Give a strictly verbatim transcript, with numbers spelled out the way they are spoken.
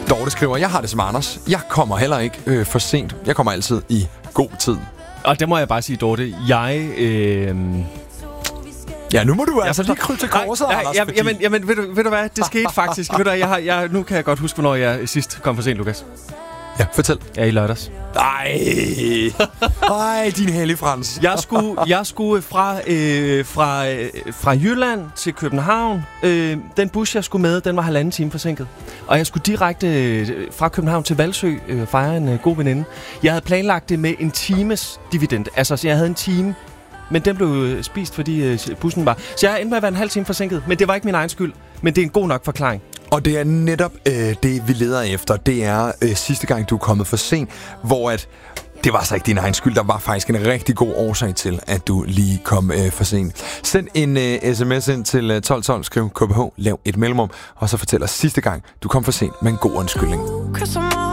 Dorte skriver, jeg har det som Anders. Jeg kommer heller ikke øh, for sent. Jeg kommer altid i god tid. Og det må jeg bare sige, Dorte. Jeg... Øh... Ja, nu må du altså lige krybe til korset, nej, Anders. nej, fordi... Jamen, jamen ved, du, ved du hvad? Det skete faktisk. ved du, jeg har, jeg, nu kan jeg godt huske, hvornår jeg sidst kom for sent, Lukas. Ja, fortæl. Ja, i lørdags. Ej, ej, din hellige Frans. Jeg skulle, jeg skulle fra, øh, fra, øh, fra Jylland til København. Øh, den bus, jeg skulle med, den var halvanden time forsinket. Og jeg skulle direkte øh, fra København til Valsø øh, fejre en øh, god veninde. Jeg havde planlagt det med en times dividend. Altså, så jeg havde en time, men den blev øh, spist, fordi øh, bussen var... Så jeg endte med at være en halv time forsinket. Men det var ikke min egen skyld. Men det er en god nok forklaring. Og det er netop øh, det, vi leder efter. Det er øh, sidste gang, du er kommet for sent, hvor at det var så ikke din egen skyld. Der var faktisk en rigtig god årsag til, at du lige kom øh, for sent. Send en øh, sms ind til øh, tolv tolv, skriv K B H, lav et mellemrum, og så fortæl os sidste gang, du kom for sent med en god undskyldning.